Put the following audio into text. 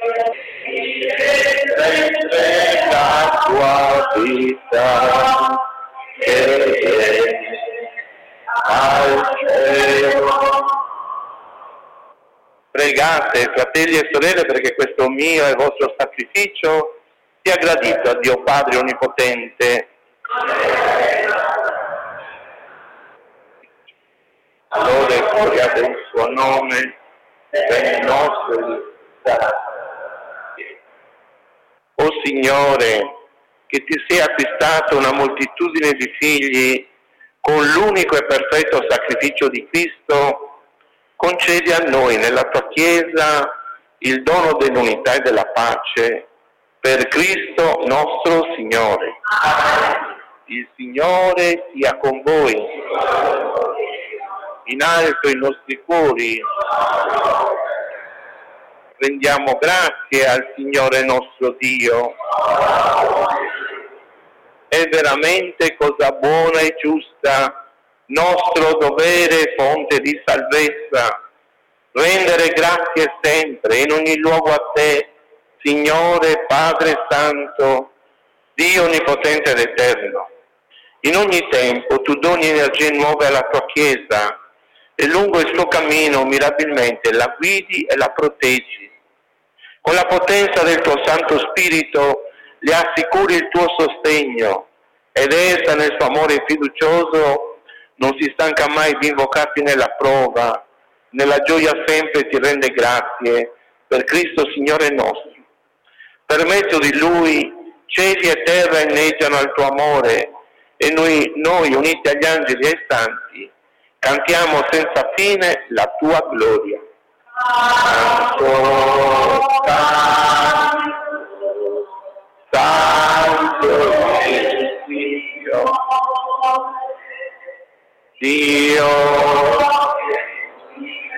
la tua vita che viene al cielo. Pregate, fratelli e sorelle, perché questo mio e vostro sacrificio sia gradito a Dio Padre Onnipotente. Allora gloria del suo nome, per il nostro. O Signore, che ti sei acquistato una moltitudine di figli con l'unico e perfetto sacrificio di Cristo, concedi a noi nella tua Chiesa il dono dell'unità e della pace per Cristo nostro Signore. Il Signore sia con voi. In alto i nostri cuori. Rendiamo grazie al Signore nostro Dio. È veramente cosa buona e giusta, nostro dovere e fonte di salvezza, rendere grazie sempre, in ogni luogo a te, Signore Padre Santo, Dio Onnipotente ed Eterno. In ogni tempo tu doni energie nuove alla tua Chiesa e lungo il suo cammino mirabilmente la guidi e la proteggi. Con la potenza del tuo Santo Spirito le assicuri il tuo sostegno ed essa nel suo amore fiducioso non si stanca mai di invocarti nella prova, nella gioia sempre ti rende grazie per Cristo Signore nostro. Per mezzo di Lui cieli e terra inneggiano al tuo amore e noi uniti agli angeli e ai santi cantiamo senza fine la tua gloria. Santo, santo, santo è Dio